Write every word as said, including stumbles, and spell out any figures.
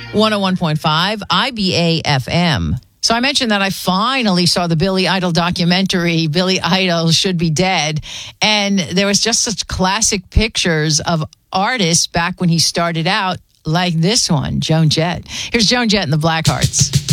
one oh one point five I B A F M. So I mentioned that I finally saw the Billy Idol documentary, Billy Idol Should Be Dead. And there was just such classic pictures of artists back when he started out, like this one, Joan Jett. Here's Joan Jett and the Blackhearts.